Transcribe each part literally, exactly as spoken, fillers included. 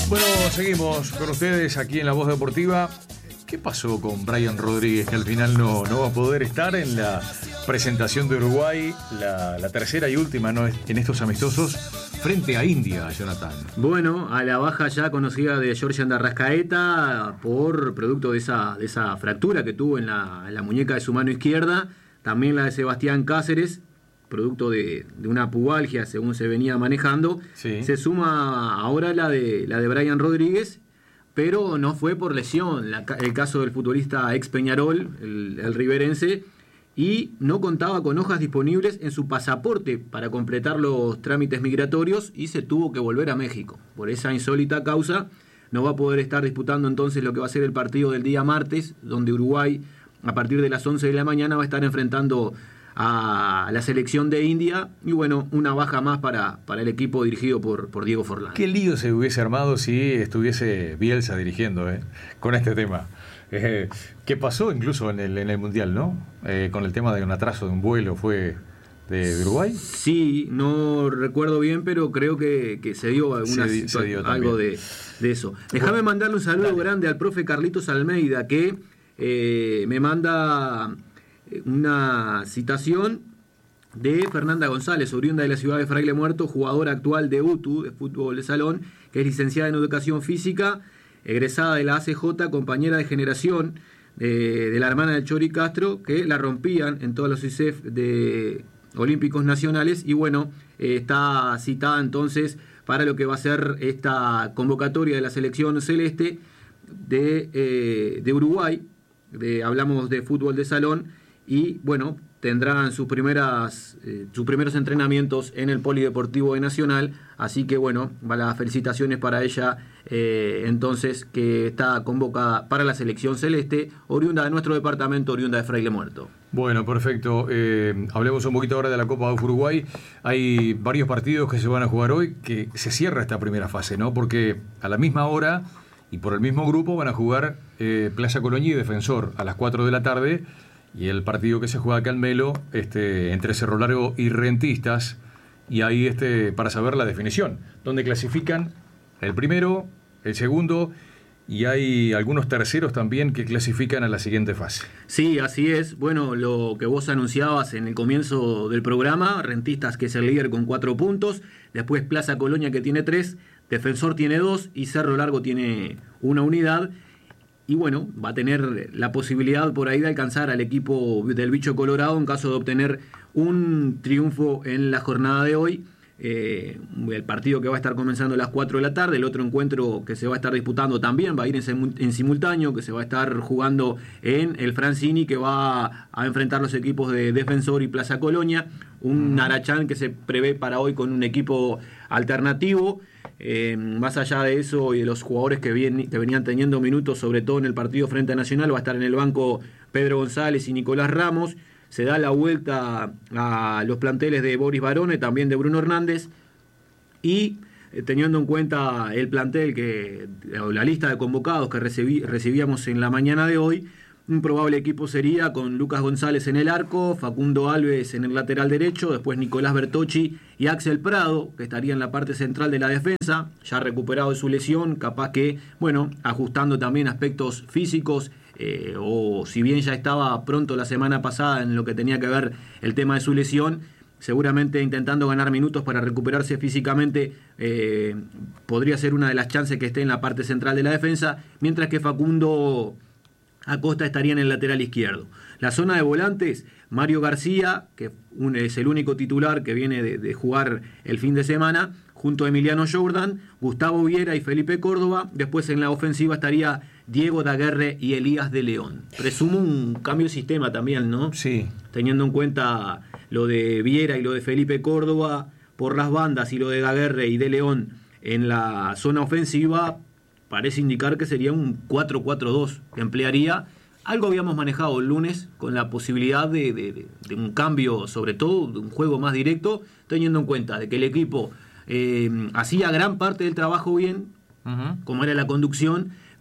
Bueno, seguimos con ustedes aquí en La Voz Deportiva. ¿Qué pasó con Brian Rodríguez, que al final no, no va a poder estar en la presentación de Uruguay, la, la tercera y última, ¿no?, en estos amistosos frente a India, Jonathan? Bueno, a la baja ya conocida de Georgian de Arrascaeta por producto de esa, de esa fractura que tuvo en la, en la muñeca de su mano izquierda, también la de Sebastián Cáceres, producto de, de una pubalgia según se venía manejando. Sí. Se suma ahora la de, la de Brian Rodríguez, pero no fue por lesión, la, el caso del futbolista ex Peñarol, el, el riverense, y no contaba con hojas disponibles en su pasaporte para completar los trámites migratorios y se tuvo que volver a México. Por esa insólita causa no va a poder estar disputando entonces lo que va a ser el partido del día martes, donde Uruguay a partir de las once de la mañana va a estar enfrentando a la selección de India, y bueno, una baja más para, para el equipo dirigido por, por Diego Forlán. Qué lío se hubiese armado si estuviese Bielsa dirigiendo eh, con este tema. Eh, ¿Qué pasó incluso en el, en el Mundial, no? Eh, con el tema de un atraso de un vuelo, ¿fue de, de Uruguay? Sí, no recuerdo bien, pero creo que, que se dio, alguna se, se dio algo de, de eso. Déjame bueno, mandarle un saludo dale. grande al profe Carlitos Almeida, que eh, me manda una citación de Fernanda González, oriunda de la ciudad de Fraile Muerto, jugadora actual de U T U, de fútbol de salón, que es licenciada en Educación Física, egresada de la A C J, compañera de generación de, de la hermana de Chori Castro, que la rompían en todos los I C E F de Olímpicos Nacionales, y bueno, eh, está citada entonces para lo que va a ser esta convocatoria de la selección celeste de, eh, de Uruguay, de, hablamos de fútbol de salón, y bueno, tendrán sus primeras eh, sus primeros entrenamientos en el Polideportivo de Nacional, así que bueno, las felicitaciones para ella, eh, entonces, que está convocada para la selección celeste, oriunda de nuestro departamento, oriunda de Fraile Muerto. Bueno, perfecto. Eh, hablemos un poquito ahora de la Copa de Uruguay. Hay varios partidos que se van a jugar hoy, que se cierra esta primera fase, ¿no? Porque a la misma hora y por el mismo grupo van a jugar eh, Plaza Colonia y Defensor a las cuatro de la tarde, y el partido que se juega acá en Melo, este, entre Cerro Largo y Rentistas, y ahí este, para saber la definición, donde clasifican el primero, el segundo, y hay algunos terceros también que clasifican a la siguiente fase. Sí, así es. Bueno, lo que vos anunciabas en el comienzo del programa, Rentistas, que es el líder con cuatro puntos, después Plaza Colonia, que tiene tres, Defensor tiene dos y Cerro Largo tiene una unidad. Y bueno, va a tener la posibilidad por ahí de alcanzar al equipo del Bicho Colorado en caso de obtener un triunfo en la jornada de hoy. Eh, el partido que va a estar comenzando a las cuatro de la tarde, el otro encuentro que se va a estar disputando también va a ir en, en simultáneo, que se va a estar jugando en el Francini, que va a enfrentar los equipos de Defensor y Plaza Colonia. Un uh-huh. Arachán que se prevé para hoy con un equipo alternativo. Eh, más allá de eso y de los jugadores que, bien, que venían teniendo minutos, sobre todo en el partido frente a Nacional, va a estar en el banco Pedro González y Nicolás Ramos. Se da la vuelta a los planteles de Boris Barone, también de Bruno Hernández, y eh, teniendo en cuenta el plantel, que o la lista de convocados que recibí, recibíamos en la mañana de hoy, un probable equipo sería con Lucas González en el arco, Facundo Alves en el lateral derecho, después Nicolás Bertocci y Axel Prado, que estaría en la parte central de la defensa, ya recuperado de su lesión, capaz que, bueno, ajustando también aspectos físicos, eh, o si bien ya estaba pronto la semana pasada en lo que tenía que ver el tema de su lesión, seguramente intentando ganar minutos para recuperarse físicamente, eh, podría ser una de las chances que esté en la parte central de la defensa, mientras que Facundo Acosta estaría en el lateral izquierdo. La zona de volantes, Mario García, que es el único titular que viene de, de jugar el fin de semana, junto a Emiliano Jordan, Gustavo Viera y Felipe Córdoba. Después en la ofensiva estaría Diego Daguerre y Elías de León. Presumo un cambio de sistema también, ¿no? Sí. Teniendo en cuenta lo de Viera y lo de Felipe Córdoba por las bandas y lo de Daguerre y de León en la zona ofensiva, parece indicar que sería un cuatro cuatro dos que emplearía. Algo habíamos manejado el lunes con la posibilidad de, de, de un cambio, sobre todo de un juego más directo, teniendo en cuenta de que el equipo eh, hacía gran parte del trabajo bien, uh-huh. como era la conducción,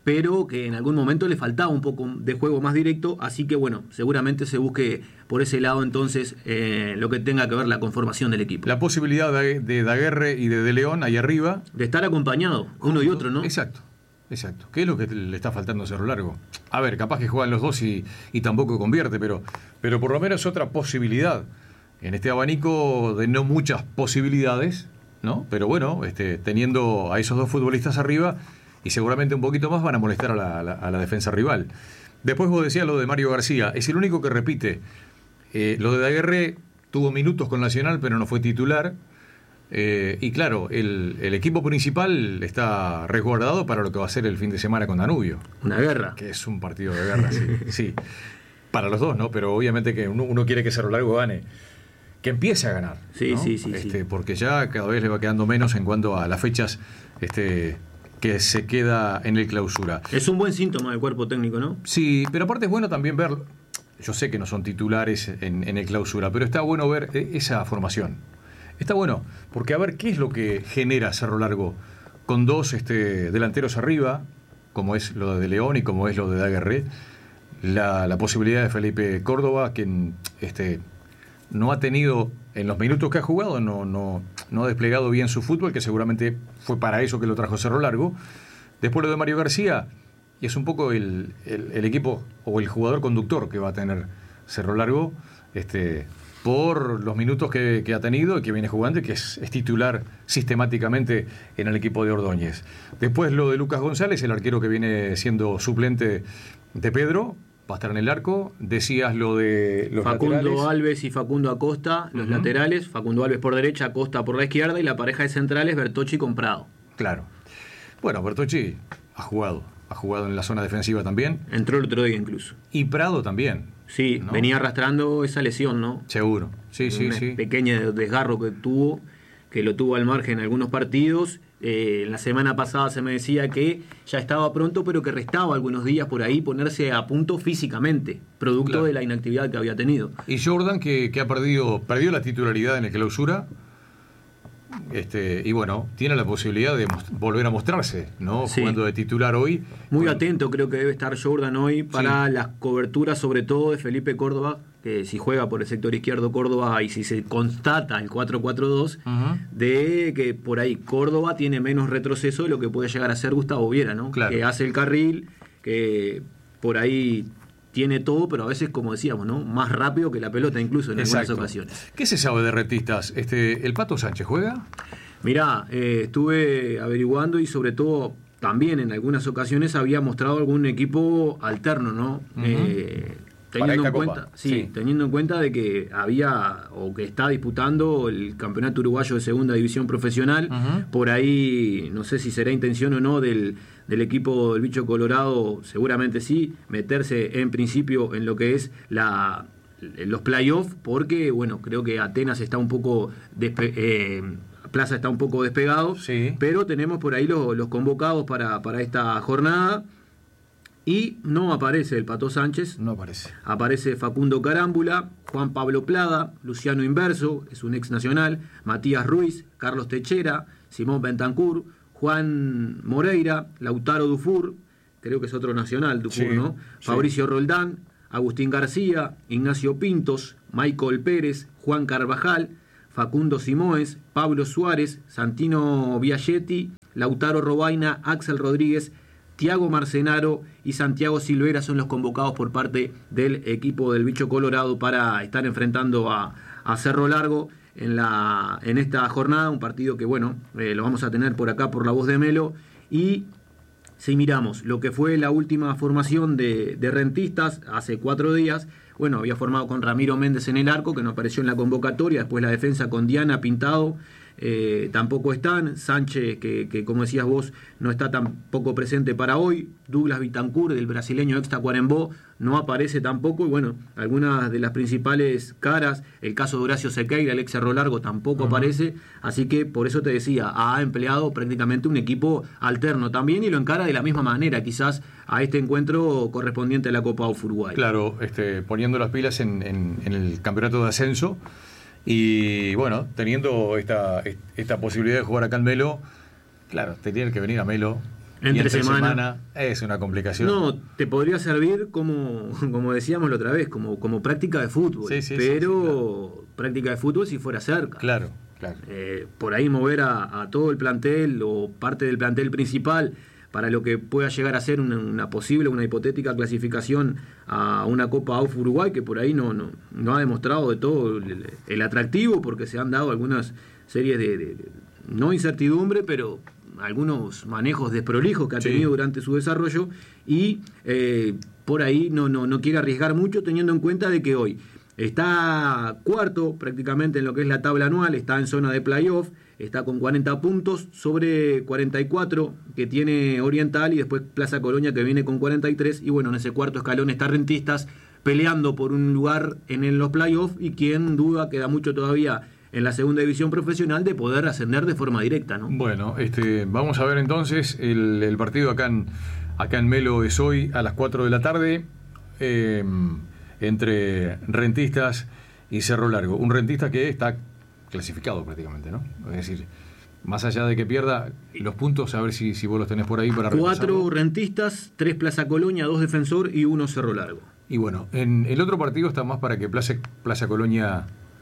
pero que en algún momento le faltaba un poco de juego más directo, así que bueno, seguramente se busque por ese lado entonces eh, lo que tenga que ver la conformación del equipo. La posibilidad de, de Daguerre y de De León ahí arriba. De estar acompañado, uno y otro, ¿no? Exacto, exacto. ¿Qué es lo que le está faltando a Cerro Largo? A ver, capaz que juegan los dos y, y tampoco convierte, pero, pero por lo menos otra posibilidad en este abanico de no muchas posibilidades, ¿no? Pero bueno, este, teniendo a esos dos futbolistas arriba y seguramente un poquito más van a molestar a la, a la, a la defensa rival. Después vos decías lo de Mario García, es el único que repite. Eh, lo de Daguerre tuvo minutos con Nacional, pero no fue titular. Eh, y claro, el, el equipo principal está resguardado para lo que va a ser el fin de semana con Danubio. Una guerra. Que es un partido de guerra, sí. sí. Para los dos, ¿no? Pero obviamente que uno, uno quiere que Cerro Largo gane. Que empiece a ganar. Sí, ¿no? sí, sí, este, sí. Porque ya cada vez le va quedando menos en cuanto a las fechas este, que se queda en el clausura. Es un buen síntoma del cuerpo técnico, ¿no? Sí, pero aparte es bueno también ver, yo sé que no son titulares en, en el clausura, pero está bueno ver esa formación. Está bueno, porque a ver qué es lo que genera Cerro Largo con dos este, delanteros arriba, como es lo de De León y como es lo de Daguerre, la, la posibilidad de Felipe Córdoba, que este, no ha tenido, en los minutos que ha jugado, no, no, no ha desplegado bien su fútbol, que seguramente fue para eso que lo trajo Cerro Largo. Después lo de Mario García, y es un poco el, el, el equipo o el jugador conductor que va a tener Cerro Largo, este, por los minutos que, que ha tenido y que viene jugando y que es, es titular sistemáticamente en el equipo de Ordóñez. Después lo de Lucas González, el arquero que viene siendo suplente de Pedro, va a estar en el arco. Decías lo de los Facundo laterales. Alves y Facundo Acosta, los uh-huh. laterales. Facundo Alves por derecha, Acosta por la izquierda, y la pareja de centrales, Bertocci con Prado. Claro. Bueno, Bertocci ha jugado. Ha jugado en la zona defensiva también. Entró el otro día incluso. Y Prado también. Sí, ¿no? Venía arrastrando esa lesión, ¿no? Seguro. Sí, sí, Un sí. pequeño desgarro que tuvo, que lo tuvo al margen en algunos partidos. Eh, la semana pasada se me decía que ya estaba pronto, pero que restaba algunos días por ahí ponerse a punto físicamente, producto claro. de la inactividad que había tenido. Y Jordan, que, que ha perdido, perdió la titularidad en el clausura. Este, y bueno, tiene la posibilidad de most- volver a mostrarse, ¿no? Sí. Jugando de titular hoy. Muy con... atento creo que debe estar Jordan hoy para sí. las coberturas, sobre todo de Felipe Córdoba, que si juega por el sector izquierdo Córdoba y si se constata el cuatro cuatro dos, uh-huh. de que por ahí Córdoba tiene menos retroceso de lo que puede llegar a ser Gustavo Viera, ¿no? Claro. Que hace el carril, que por ahí tiene todo, pero a veces, como decíamos, ¿no? Más rápido que la pelota, incluso en Exacto. algunas ocasiones. ¿Qué se sabe de rentistas? Este, ¿El Pato Sánchez juega? Mirá, eh, estuve averiguando y sobre todo también en algunas ocasiones había mostrado algún equipo alterno, ¿no? Uh-huh. Eh, teniendo en cuenta, Copa. sí, Sí. teniendo en cuenta de que había o que está disputando el campeonato uruguayo de segunda división profesional, uh-huh. por ahí no sé si será intención o no del, del equipo del Bicho Colorado, seguramente sí, meterse en principio en lo que es la los playoffs, porque bueno, creo que Atenas está un poco despe- eh, Plaza está un poco despegado, sí. pero tenemos por ahí los, los convocados para, para esta jornada. Y no aparece el Pato Sánchez. No aparece. Aparece Facundo Carámbula, Juan Pablo Plada, Luciano Inverso, es un ex nacional, Matías Ruiz, Carlos Techera, Simón Bentancur, Juan Moreira, Lautaro Dufour, creo que es otro nacional, Dufour, sí, ¿no? Sí. Fabricio Roldán, Agustín García, Ignacio Pintos, Michael Pérez, Juan Carvajal, Facundo Simoes, Pablo Suárez, Santino Biagietti, Lautaro Robaina, Axel Rodríguez, Tiago Marcenaro y Santiago Silvera son los convocados por parte del equipo del Bicho Colorado para estar enfrentando a, a Cerro Largo en, la, en esta jornada, un partido que bueno, eh, lo vamos a tener por acá por La Voz de Melo. Y si miramos lo que fue la última formación de, de rentistas hace cuatro días, bueno, había formado con Ramiro Méndez en el arco, que no apareció en la convocatoria, después la defensa con Diana Pintado, eh, tampoco están, Sánchez, que, que como decías vos, no está tampoco presente para hoy, Douglas Bitancur, del brasileño ex Tacuarembó, no aparece tampoco, y bueno, algunas de las principales caras, el caso de Horacio Sequeira, el ex Cerro Largo, tampoco uh-huh. aparece, así que por eso te decía, ha empleado prácticamente un equipo alterno también, y lo encara de la misma manera, quizás, a este encuentro correspondiente a la Copa Uruguay. Claro, este, poniendo las pilas en, en, en el campeonato de ascenso, y bueno, teniendo esta, esta posibilidad de jugar acá en Melo, claro, te tiene que venir a Melo Entre, entre semana, semana es una complicación. No, te podría servir como, como decíamos la otra vez, como, como práctica de fútbol. Sí, sí, pero sí, sí, claro. Práctica de fútbol si fuera cerca. Claro, claro. Eh, por ahí mover a, a todo el plantel o parte del plantel principal para lo que pueda llegar a ser una, una posible, una hipotética clasificación a una Copa A U F Uruguay, que por ahí no, no, no ha demostrado de todo el, el atractivo, porque se han dado algunas series de, de, de no incertidumbre, pero algunos manejos desprolijos que ha tenido sí. durante su desarrollo, y eh, por ahí no, no, no quiere arriesgar mucho, teniendo en cuenta de que hoy está cuarto prácticamente en lo que es la tabla anual, está en zona de playoff, está con cuarenta puntos sobre cuarenta y cuatro que tiene Oriental, y después Plaza Colonia que viene con cuarenta y tres, y bueno, en ese cuarto escalón está Rentistas peleando por un lugar en, en los playoffs, y quien duda, queda mucho todavía en la segunda división profesional de poder ascender de forma directa, ¿no? Bueno, este, vamos a ver entonces el, el partido acá en, acá en Melo es hoy a las cuatro de la tarde, eh, entre Rentistas y Cerro Largo. Un Rentista que está clasificado prácticamente, ¿no? Es decir, más allá de que pierda los puntos, a ver si, si vos los tenés por ahí para Cuatro repasarlo. Rentistas, tres Plaza Colonia, dos Defensor y uno Cerro Largo. Y bueno, en el otro partido está más para que Plaza, Plaza Colonia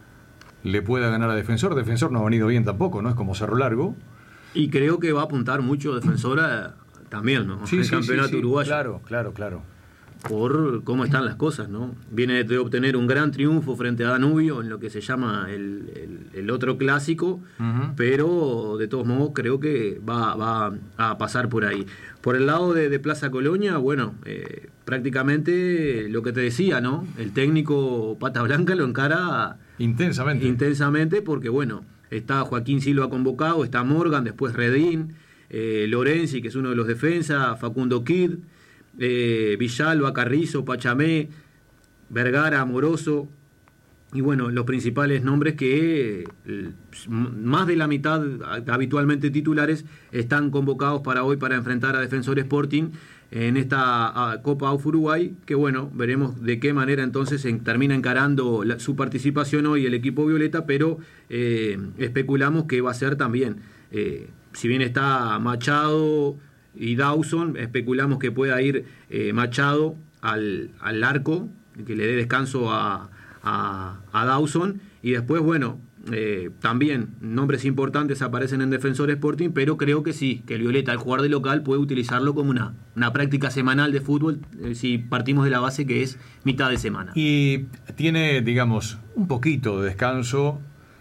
le pueda ganar a Defensor. Defensor no ha venido bien tampoco, ¿no? Es como Cerro Largo. Y creo que va a apuntar mucho Defensora también, ¿no? Sí, el sí, campeonato sí, sí. uruguayo. Claro, claro, claro. Por cómo están las cosas, ¿no? Viene de obtener un gran triunfo frente a Danubio en lo que se llama el, el, el otro clásico, uh-huh. pero de todos modos creo que va, va a pasar por ahí. Por el lado de, de Plaza Colonia, bueno, eh, prácticamente lo que te decía, ¿no? El técnico Pata Blanca lo encara intensamente. Intensamente porque, bueno, está Joaquín Silva convocado, está Morgan, después Redín, eh, Lorenzi, que es uno de los defensas, Facundo Kid, Eh, Villalba, Carrizo, Pachamé, Vergara, Amoroso, y bueno, los principales nombres que eh, más de la mitad habitualmente titulares están convocados para hoy para enfrentar a Defensor Sporting en esta a, Copa A U F Uruguay, que bueno, veremos de qué manera entonces en, termina encarando la, su participación hoy el equipo violeta, pero eh, especulamos que va a ser también, eh, si bien está Machado y Dawson, especulamos que pueda ir eh, Machado al, al arco, que le dé descanso a, a, a Dawson, y después, bueno, eh, también nombres importantes aparecen en Defensor Sporting, pero creo que sí, que el Violeta, al jugar de local, puede utilizarlo como una, una práctica semanal de fútbol, eh, si partimos de la base que es mitad de semana. Y tiene, digamos, un poquito de descanso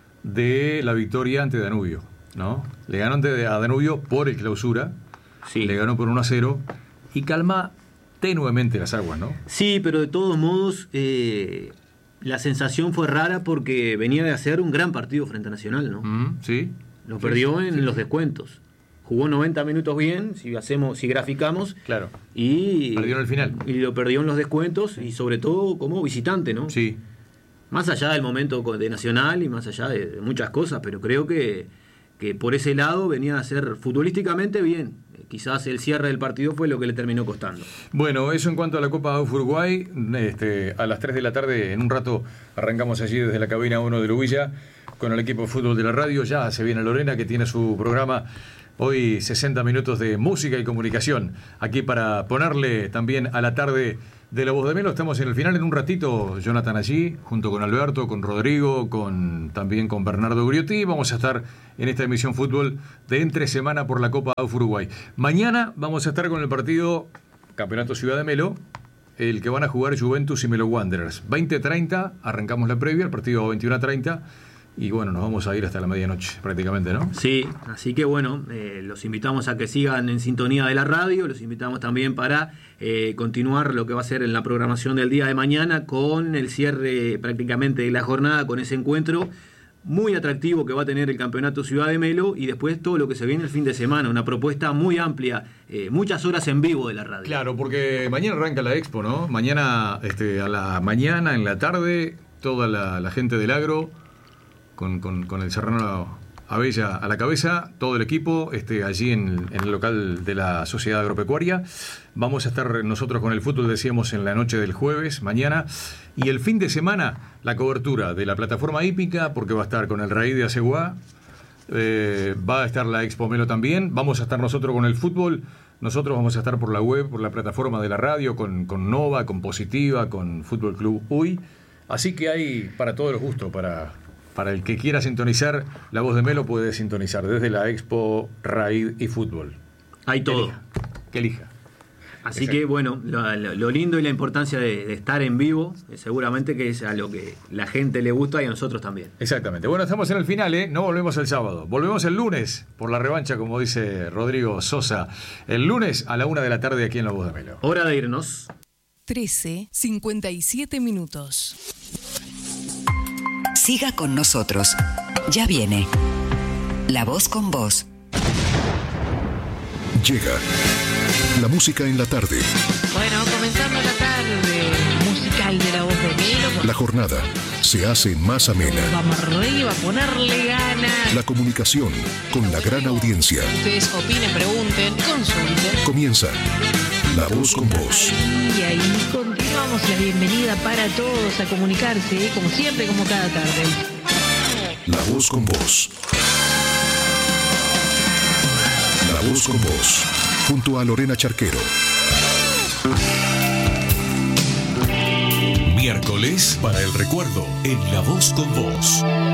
de la victoria ante Danubio, ¿no? Le ganó ante a Danubio por el clausura. Sí. Le ganó por uno a cero y calma tenuemente las aguas, ¿no? Sí, pero de todos modos eh, la sensación fue rara porque venía de hacer un gran partido frente a Nacional, ¿no? Mm, sí. Lo perdió sí, en sí. los descuentos. Jugó noventa minutos bien, si hacemos, si graficamos. Claro. Y perdió en el final. Y lo perdió en los descuentos y sobre todo como visitante, ¿no? Sí. Más allá del momento de Nacional y más allá de, de muchas cosas, pero creo que, que por ese lado venía a ser futbolísticamente bien. Quizás el cierre del partido fue lo que le terminó costando. Bueno, eso en cuanto a la Copa A U F Uruguay. Este, a las tres de la tarde, en un rato, arrancamos allí desde la cabina uno de Lubilla con el equipo de fútbol de la radio. Ya se viene Lorena, que tiene su programa hoy, sesenta minutos de música y comunicación, aquí para ponerle también a la tarde de La Voz de Melo. Estamos en el final en un ratito, Jonathan allí, junto con Alberto, con Rodrigo, con también con Bernardo Griotti. Vamos a estar en esta emisión fútbol de entre semana por la Copa A U F Uruguay. Mañana vamos a estar con el partido Campeonato Ciudad de Melo, el que van a jugar Juventus y Melo Wanderers. veinte treinta, arrancamos la previa, el partido veintiuno treinta. Y bueno, nos vamos a ir hasta la medianoche prácticamente, ¿no? Sí, así que bueno, eh, los invitamos a que sigan en sintonía de la radio, los invitamos también para eh, continuar lo que va a ser en la programación del día de mañana con el cierre prácticamente de la jornada, con ese encuentro muy atractivo que va a tener el Campeonato Ciudad de Melo, y después todo lo que se viene el fin de semana, una propuesta muy amplia, eh, muchas horas en vivo de la radio. Claro, porque mañana arranca la Expo, ¿no? Mañana, este, a la mañana, en la tarde, toda la, la gente del agro Con, con, con el Serrano Abella a la cabeza, todo el equipo este, allí en, en el local de la Sociedad Agropecuaria. Vamos a estar nosotros con el fútbol, decíamos, en la noche del jueves, mañana. Y el fin de semana, la cobertura de la plataforma hípica, porque va a estar con el Raíz de Aceguá, eh, va a estar la Expo Melo también. Vamos a estar nosotros con el fútbol nosotros vamos a estar por la web, por la plataforma de la radio, con, con Nova, con Positiva, con Fútbol Club U Y. Así que hay para todos los gustos, para, para el que quiera sintonizar La Voz de Melo puede sintonizar desde la Expo, Raid y Fútbol. Hay todo. Que elija. Que elija. Así Exacto. que bueno, lo, lo lindo y la importancia de, de estar en vivo, eh, seguramente que es a lo que la gente le gusta y a nosotros también. Exactamente. Bueno, estamos en el final, ¿eh? No volvemos el sábado. Volvemos el lunes por la revancha, como dice Rodrigo Sosa. El lunes a la una de la tarde aquí en La Voz de Melo. Hora de irnos. trece cincuenta y siete minutos. Siga con nosotros. Ya viene La Voz con Vos. Llega la música en la tarde. Bueno, comenzando la tarde musical de La Voz de Melo. La jornada se hace más amena. Vamos arriba, a ponerle ganas. La comunicación con la gran audiencia. Ustedes opinen, pregunten, consulten. Comienza La Voz con Vos. Y ahí continuamos la bienvenida para todos a comunicarse, ¿eh? Como siempre, como cada tarde. La Voz con Vos. La Voz con Vos. Junto a Lorena Charquero. Miércoles para el recuerdo en La Voz con Vos.